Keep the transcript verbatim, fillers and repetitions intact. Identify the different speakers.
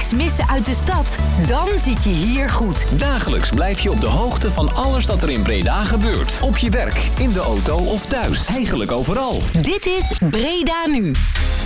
Speaker 1: niks missen uit de stad? Dan zit je hier goed.
Speaker 2: Dagelijks blijf je op de hoogte van alles dat er in Breda gebeurt. Op je werk, in de auto of thuis. Eigenlijk overal.
Speaker 1: Dit is Breda Nu.